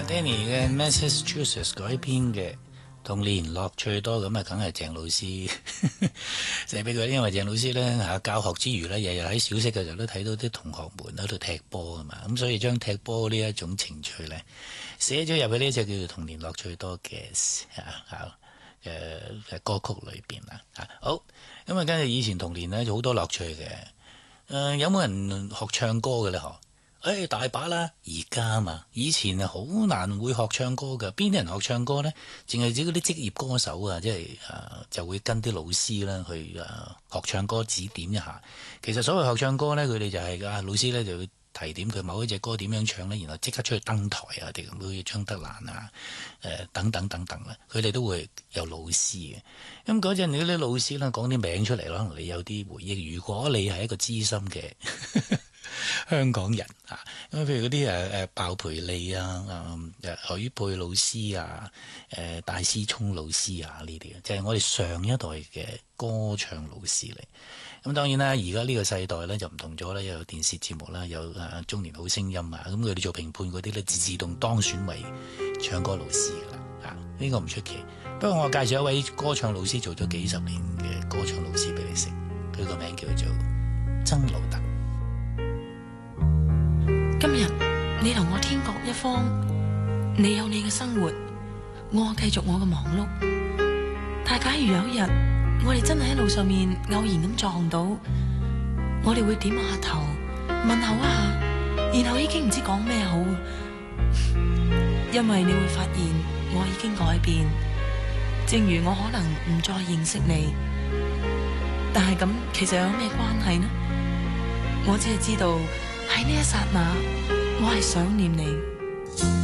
Danny 嘅 Massachusetts 改編嘅童年樂趣多，咁啊梗係鄭老師寫俾佢，因為鄭老師咧教學之餘咧，日日喺小息嘅時候都睇到啲同學們喺度踢波啊嘛，咁所以將踢波呢一種情趣咧寫咗入去呢隻叫做童年樂趣多嘅歌曲裏邊啦。好，咁啊跟住以前童年咧就好多樂趣嘅，有冇人學唱歌嘅咧？大把啦，而家啊嘛，以前啊好難會學唱歌㗎，邊啲人學唱歌呢？淨係指嗰啲職業歌手啊，即係就會跟啲老師啦去學唱歌指點一下。其實所謂學唱歌呢，佢哋就係老師呢就會提點佢某一隻歌點樣唱呢，然後即刻出去登台啊，啲咁好似張德蘭啊，等等等等啦，佢哋都會有老師嘅。咁嗰陣嗰啲老師呢講啲名出嚟，可能你有啲回憶。如果你係一個資深嘅香港人咁譬如嗰啲鮑培利啊、許佩老師啊、戴思聰老師啊呢啲，就係我哋上一代嘅歌唱老師嚟。咁當然啦，而家呢個世代咧就唔同咗啦，有電視節目啦，有中年好聲音啊，咁佢哋做評判嗰啲咧自動當選為唱歌老師噶啦，呢個唔出奇。不過我介紹一位歌唱老師做咗幾十年嘅歌唱老師俾你識，佢個名叫做曾路特。 今日你同我天各一方，你有你嘅生活，我繼續我嘅忙碌。但假如有一日我哋真係喺路上面偶然咁撞到，我哋會點下頭問候一下，然後已經唔知講咩好，因為你會發現我已經改變，正如我可能唔再認識你，但係咁其實有咩關係呢？我只係知道喺呢一剎那，我係想念你。